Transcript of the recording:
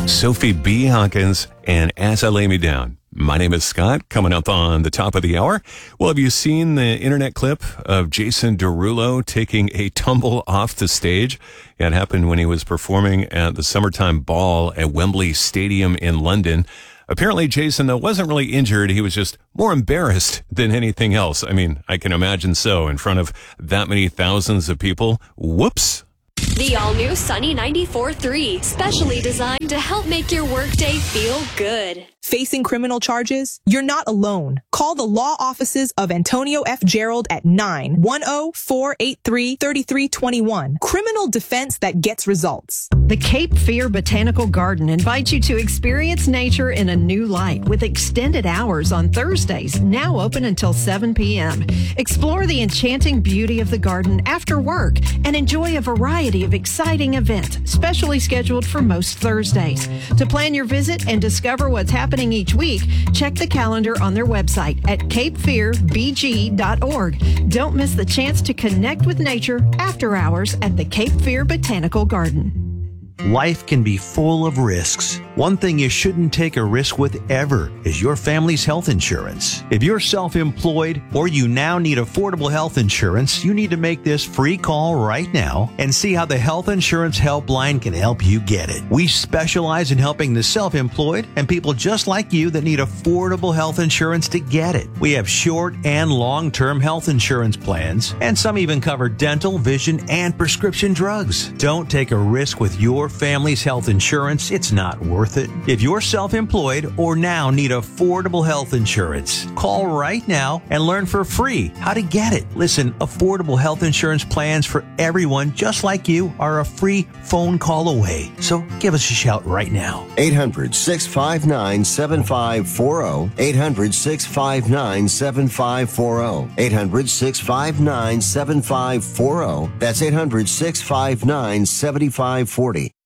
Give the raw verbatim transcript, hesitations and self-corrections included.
Sophie B. Hawkins and As I Lay Me Down. My name is Scott. Coming up on the top of the hour. Well, have you seen the internet clip of Jason Derulo taking a tumble off the stage? It happened when he was performing at the summertime ball at Wembley Stadium in London. Apparently, Jason, though, wasn't really injured. He was just more embarrassed than anything else. I mean, I can imagine so in front of that many thousands of people. Whoops. The all-new Sunny ninety-four point three, specially designed to help make your workday feel good. Facing criminal charges? You're not alone. Call the law offices of Antonio F. Gerald at nine one zero, four eight three, three three two one. Criminal defense that gets results. The Cape Fear Botanical Garden invites you to experience nature in a new light with extended hours on Thursdays, now open until seven p.m. Explore the enchanting beauty of the garden after work and enjoy a variety of exciting events, specially scheduled for most Thursdays. To plan your visit and discover what's happening each week, check the calendar on their website at cape fear b g dot org. Don't miss the chance to connect with nature after hours at the Cape Fear Botanical Garden. Life can be full of risks. One thing you shouldn't take a risk with ever is your family's health insurance. If you're self-employed or you now need affordable health insurance, you need to make this free call right now and see how the Health Insurance Helpline can help you get it. We specialize in helping the self-employed and people just like you that need affordable health insurance to get it. We have short and long-term health insurance plans, and some even cover dental, vision, and prescription drugs. Don't take a risk with your family's health insurance. It's not worth it. If you're self-employed or now need affordable health insurance, call right now and learn for free how to get it. Listen, affordable health insurance plans for everyone just like you are a free phone call away. So give us a shout right now. eight hundred, six five nine, seven five four zero. eight hundred, six five nine, seven five four zero. eight hundred, six five nine, seven five four zero. That's eight hundred, six five nine, seven five four zero.